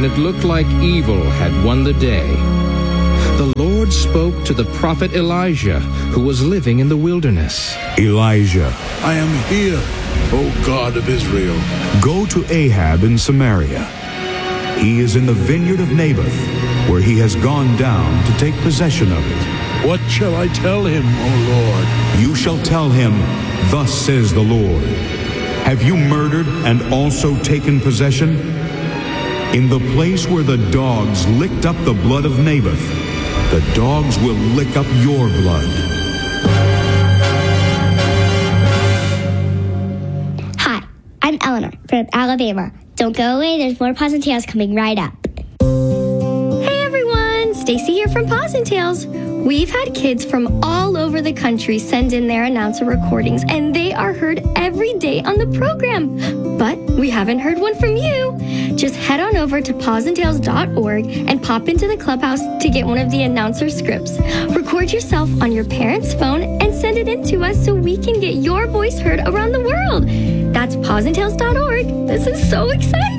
when it looked like evil had won the day, the Lord spoke to the prophet Elijah, who was living in the wilderness. Elijah, I am here, O God of Israel. go to Ahab in Samaria. He is in the vineyard of Naboth, where he has gone down to take possession of it. What shall I tell him, O Lord? You shall tell him, thus says the Lord, have you murdered and also taken possession? In the place where the dogs licked up the blood of Naboth, the dogs will lick up your blood. Hi, I'm Eleanor from Alabama. Don't go away, there's more Paws and Tales coming right up. Hey everyone, Stacy here from Paws and Tales. We've had kids from all over the country send in their announcer recordings, and they are heard every day on the program. But we haven't heard one from you. Just head on over to pawsandtails.org and pop into the clubhouse to get one of the announcer scripts. Record yourself on your parent's phone and send it in to us so we can get your voice heard around the world. That's pawsandtails.org. This is so exciting!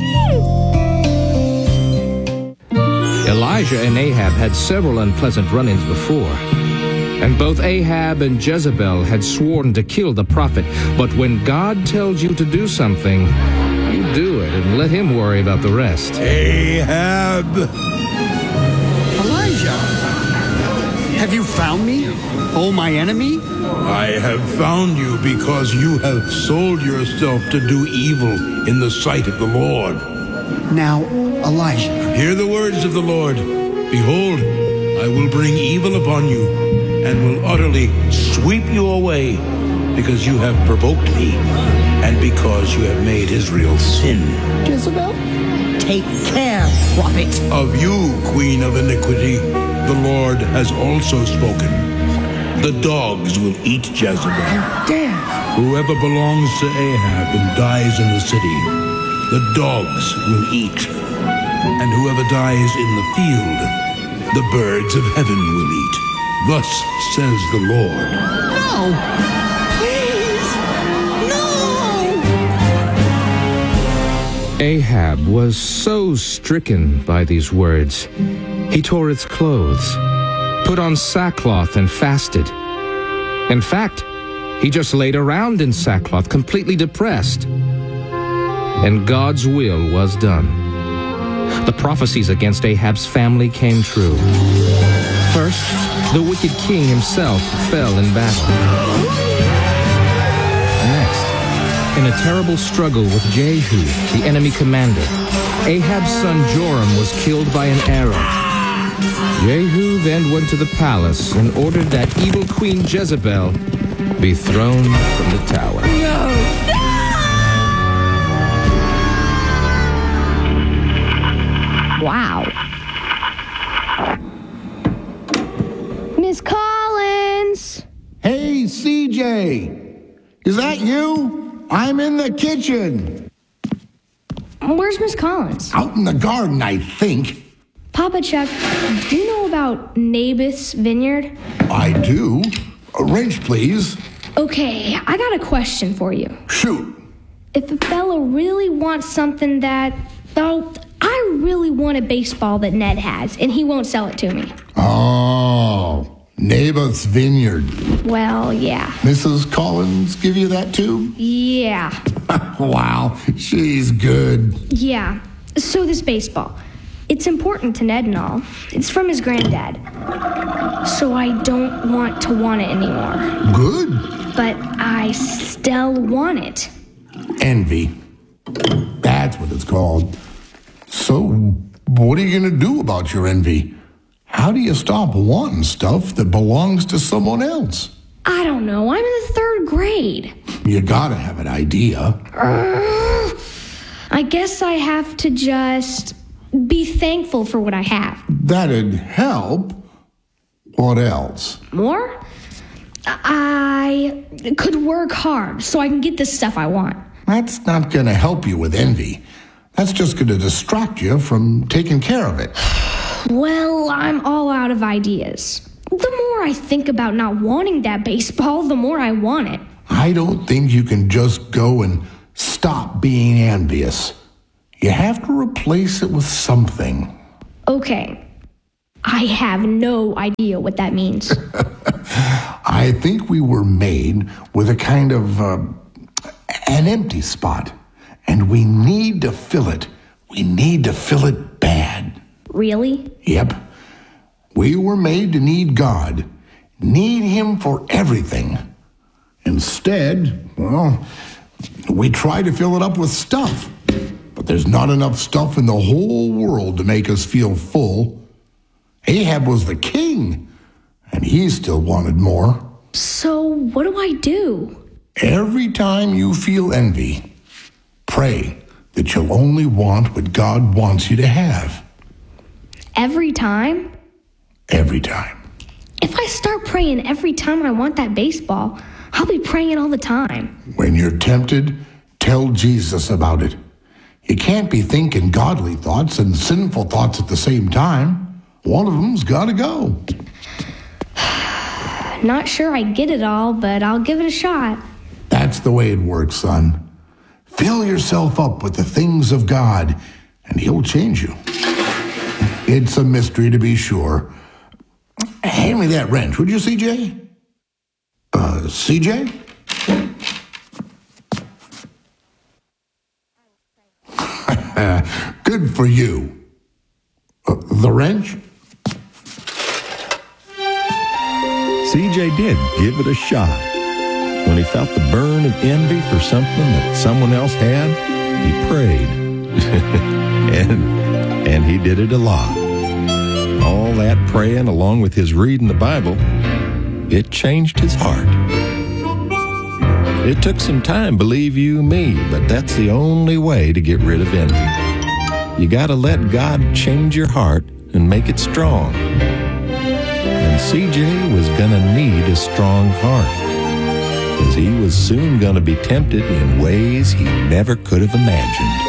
Elijah and Ahab had several unpleasant run-ins before, and both Ahab and Jezebel had sworn to kill the prophet. But when God tells you to do something, you do it and let him worry about the rest. Ahab! Elijah, have you found me, oh my enemy? I have found you because you have sold yourself to do evil in the sight of the Lord. Now, Elijah, Hear the words of the Lord. Behold, I will bring evil upon you, and will utterly sweep you away, because you have provoked me, and because you have made Israel sin. Jezebel, take care, prophet. Of you, queen of iniquity, the Lord has also spoken. The dogs will eat Jezebel. Dare. Whoever belongs to Ahab and dies in the city, the dogs will eat. And whoever dies in the field, the birds of heaven will eat. Thus says the Lord. No! Please! No! Ahab was so stricken by these words, he tore his clothes, put on sackcloth and fasted. In fact, he just laid around in sackcloth, completely depressed. And God's will was done. The prophecies against Ahab's family came true. First, the wicked king himself fell in battle. Next, in a terrible struggle with Jehu, the enemy commander, Ahab's son Joram was killed by an arrow. Jehu then went to the palace and ordered that evil Queen Jezebel be thrown from the tower. Wow. Miss Collins! Hey, CJ! Is that you? I'm in the kitchen. Where's Miss Collins? Out in the garden, I think. Papa Chuck, do you know about Naboth's vineyard? I do. A wrench, please. Okay, I got a question for you. Shoot. If a fella really wants something that, oh, I really want a baseball that Ned has, and he won't sell it to me. Oh, Naboth's vineyard. Well, yeah. Mrs. Collins give you that too? Yeah. Wow, she's good. Yeah. So this baseball, it's important to Ned and all. It's from his granddad. So I don't want to want it anymore. Good. But I still want it. Envy. That's what it's called. So, what are you going to do about your envy? How do you stop wanting stuff that belongs to someone else? I don't know. I'm in the 3rd grade. You gotta have an idea. I guess I have to just be thankful for what I have. That'd help. What else? More? I could work hard so I can get the stuff I want. That's not going to help you with envy. That's just going to distract you from taking care of it. Well, I'm all out of ideas. The more I think about not wanting that baseball, the more I want it. I don't think you can just go and stop being envious. You have to replace it with something. Okay. I have no idea what that means. I think we were made with a kind of an empty spot, and we need to fill it. We need to fill it bad. Really? Yep. We were made to need God, need Him for everything. Instead, well, we try to fill it up with stuff. But there's not enough stuff in the whole world to make us feel full. Ahab was the king, and he still wanted more. So what do I do? Every time you feel envy, pray that you'll only want what God wants you to have. Every time? Every time. If I start praying every time I want that baseball, I'll be praying all the time. When you're tempted, tell Jesus about it. You can't be thinking godly thoughts and sinful thoughts at the same time. One of them's got to go. Not sure I get it all, but I'll give it a shot. That's the way it works, son. Fill yourself up with the things of God, and He'll change you. It's a mystery to be sure. Hand me that wrench, would you, CJ? CJ? Good for you. The wrench? CJ did give it a shot. When he felt the burn of envy for something that someone else had, he prayed. and he did it a lot. All that praying, along with his reading the Bible, it changed his heart. It took some time, believe you me, but that's the only way to get rid of envy. You gotta let God change your heart and make it strong. And CJ was gonna need a strong heart, because he was soon gonna be tempted in ways he never could have imagined.